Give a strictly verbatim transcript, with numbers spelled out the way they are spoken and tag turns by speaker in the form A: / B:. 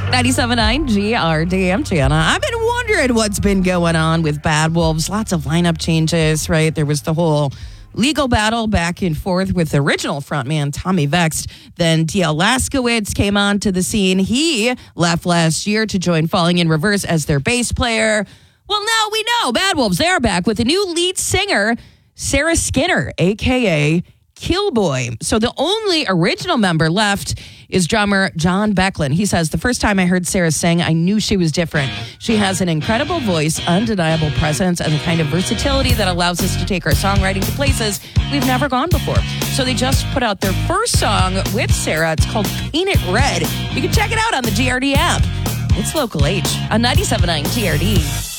A: ninety-seven point nine G R D. I'm Jana. I've been wondering what's been going on with Bad Wolves. Lots of lineup changes, right? There was the whole legal battle back and forth with the original frontman, Tommy Vext. Then D L Laskowitz came onto the scene. He left last year to join Falling in Reverse as their bass player. Well, now we know Bad Wolves, they're back with a new lead singer, Sarah Skinner, a k a. Killboy. So the only original member left is drummer John Becklin. He says, the first time I heard Sarah sing, I knew she was different. She has an incredible voice, undeniable presence, and the kind of versatility that allows us to take our songwriting to places we've never gone before. So they just put out their first song with Sarah. It's called Paint It Red. You can check it out on the G R D app. It's Local H on ninety-seven point nine G R D.